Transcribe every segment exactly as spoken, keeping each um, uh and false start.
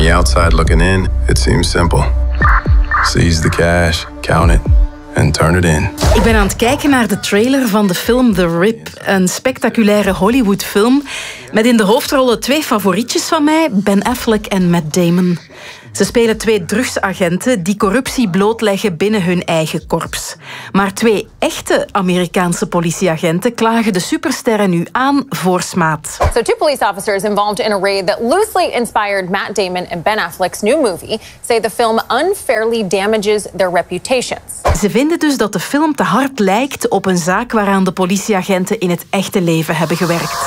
the outside looking in, it seems simple. Seize the cash, count it, and turn it in. Ik ben aan het kijken naar de trailer van de film The Rip. Een spectaculaire Hollywoodfilm met in de hoofdrollen twee favorietjes van mij, Ben Affleck en Matt Damon. Ze spelen twee drugsagenten die corruptie blootleggen binnen hun eigen korps. Maar twee echte Amerikaanse politieagenten klagen de supersterren nu aan voor smaad. So two police officers involved in a raid that loosely inspired Matt Damon and Ben Affleck's new movie say the film unfairly damages their reputations. Ze vinden dus dat de film te hard lijkt op een zaak waaraan de politieagenten in het echte leven hebben gewerkt.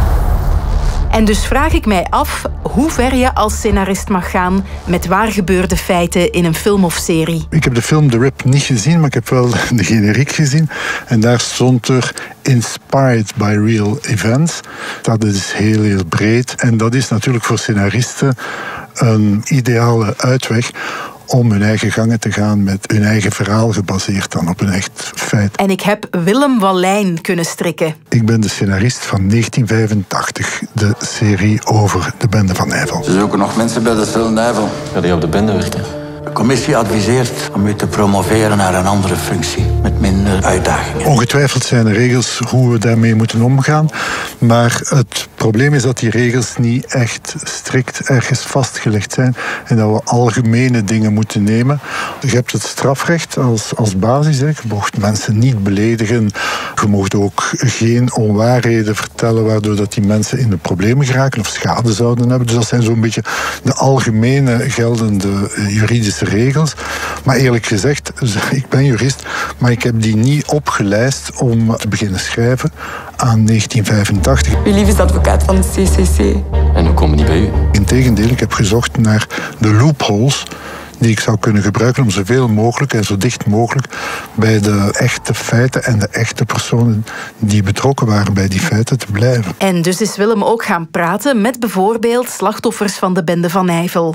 En dus vraag ik mij af hoe ver je als scenarist mag gaan met waargebeurde feiten in een film of serie. Ik heb de film The Rip niet gezien, maar ik heb wel de generiek gezien. En daar stond er inspired by real events. Dat is heel, heel breed. En dat is natuurlijk voor scenaristen een ideale uitweg om hun eigen gangen te gaan met hun eigen verhaal gebaseerd dan op een echt feit. En ik heb Willem Wallijn kunnen strikken. Ik ben de scenarist van negentien vijfentachtig, de serie over de bende van Nijvel. Ze zoeken nog mensen bij de cel Nijvel. Ga die op de bende werken? De commissie adviseert om u te promoveren naar een andere functie met minder uitdagingen. Ongetwijfeld zijn er regels hoe we daarmee moeten omgaan. Maar het probleem is dat die regels niet echt strikt ergens vastgelegd zijn. En dat we algemene dingen moeten nemen. Je hebt het strafrecht als, als basis. Hè. Je mocht mensen niet beledigen. Je mocht ook geen onwaarheden vertellen waardoor dat die mensen in de problemen geraken of schade zouden hebben. Dus dat zijn zo'n beetje de algemene geldende juridische regels. Maar eerlijk gezegd, ik ben jurist, maar ik heb die niet opgelijst om te beginnen schrijven aan negentien vijfentachtig. Uw lief is advocaat van de C C C. En hoe komen die bij u? Integendeel, ik heb gezocht naar de loopholes die ik zou kunnen gebruiken om zoveel mogelijk en zo dicht mogelijk bij de echte feiten en de echte personen die betrokken waren bij die feiten te blijven. En dus is Willem ook gaan praten met bijvoorbeeld slachtoffers van de bende van Nijvel.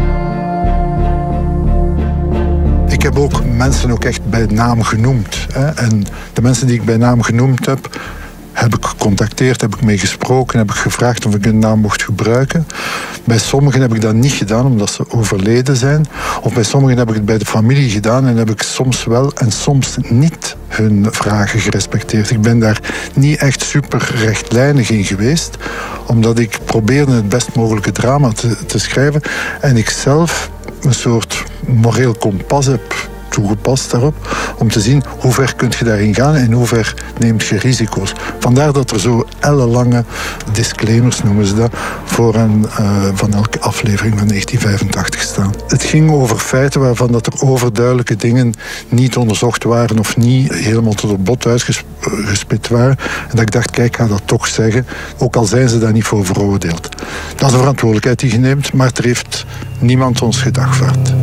Ik heb ook mensen ook echt bij naam genoemd. Hè. En de mensen die ik bij naam genoemd heb, heb ik gecontacteerd, heb ik mee gesproken, heb ik gevraagd of ik hun naam mocht gebruiken. Bij sommigen heb ik dat niet gedaan, omdat ze overleden zijn. Of bij sommigen heb ik het bij de familie gedaan en heb ik soms wel en soms niet hun vragen gerespecteerd. Ik ben daar niet echt super rechtlijnig in geweest, omdat ik probeerde het best mogelijke drama te, te schrijven. En ik zelf een soort moreel kompas heb toegepast daarop, om te zien hoe ver kun je daarin gaan en hoe ver neemt je risico's. Vandaar dat er zo ellenlange disclaimers, noemen ze dat, voor een, uh, van elke aflevering van negentien vijfentachtig staan. Het ging over feiten waarvan dat er overduidelijke dingen niet onderzocht waren of niet helemaal tot het bot uitgespit waren. En dat ik dacht, kijk, ik ga dat toch zeggen, ook al zijn ze daar niet voor veroordeeld. Dat is een verantwoordelijkheid die je neemt, maar er heeft niemand ons gedagvaard.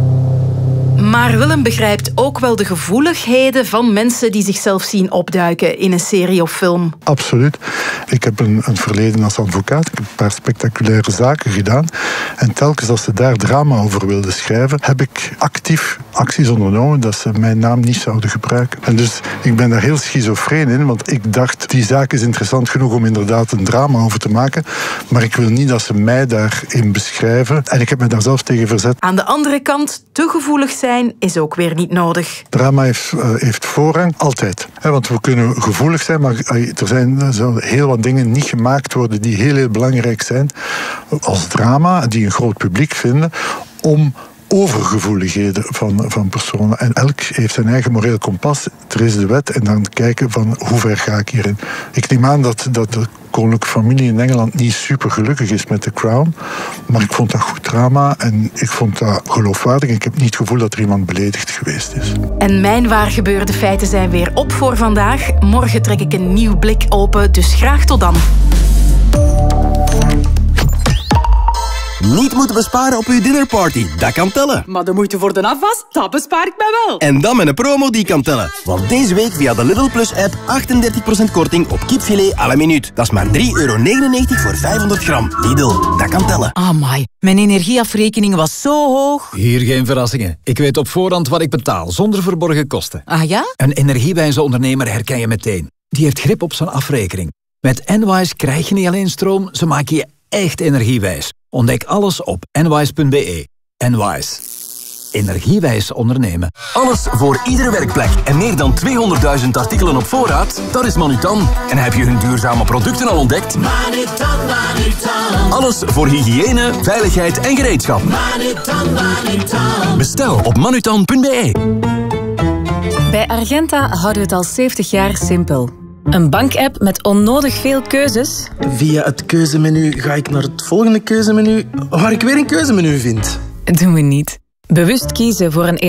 Maar Willem begrijpt ook wel de gevoeligheden van mensen die zichzelf zien opduiken in een serie of film. Absoluut. Ik heb een, een verleden als advocaat. Ik heb een paar spectaculaire zaken gedaan. En telkens als ze daar drama over wilden schrijven, heb ik actief acties ondernomen dat ze mijn naam niet zouden gebruiken. En dus ik ben daar heel schizofreen in, want ik dacht, die zaak is interessant genoeg om inderdaad een drama over te maken, maar ik wil niet dat ze mij daarin beschrijven. En ik heb me daar zelf tegen verzet. Aan de andere kant, te gevoelig zijn is ook weer niet nodig. Drama heeft, uh, heeft voorrang, altijd. He, want we kunnen gevoelig zijn, maar uh, er zijn er zullen heel wat dingen niet gemaakt worden die heel, heel belangrijk zijn als drama, die een groot publiek vinden, om overgevoeligheden van, van personen. En elk heeft zijn eigen moreel kompas. Er is de wet en dan kijken van hoe ver ga ik hierin. Ik neem aan dat, dat de koninklijke familie in Engeland niet super gelukkig is met The Crown. Maar ik vond dat goed drama en ik vond dat geloofwaardig. Ik heb niet het gevoel dat er iemand beledigd geweest is. En mijn waargebeurde feiten zijn weer op voor vandaag. Morgen trek ik een nieuw blik open, dus graag tot dan. Niet moeten besparen op uw dinnerparty, dat kan tellen. Maar de moeite voor de afwas, dat bespaar ik mij wel. En dan met een promo die kan tellen. Want deze week via de Lidl Plus app achtendertig procent korting op kipfilet à la minuut. Dat is maar drie euro negenennegentig voor vijfhonderd gram. Lidl, dat kan tellen. Amai, mijn energieafrekening was zo hoog. Hier geen verrassingen. Ik weet op voorhand wat ik betaal, zonder verborgen kosten. Ah ja? Een energiewijze ondernemer herken je meteen. Die heeft grip op zijn afrekening. Met Enwise krijg je niet alleen stroom, ze maken je echt energiewijs. Ontdek alles op enwise punt b e. Enwise. Energiewijs ondernemen. Alles voor iedere werkplek en meer dan tweehonderdduizend artikelen op voorraad? Dat is Manutan. En heb je hun duurzame producten al ontdekt? Manutan, Manutan. Alles voor hygiëne, veiligheid en gereedschap. Manutan, Manutan. Bestel op manutan punt b e. Bij Argenta houden we het al zeventig jaar simpel. Een bankapp met onnodig veel keuzes. Via het keuzemenu ga ik naar het volgende keuzemenu, waar ik weer een keuzemenu vind. Doen we niet. Bewust kiezen voor een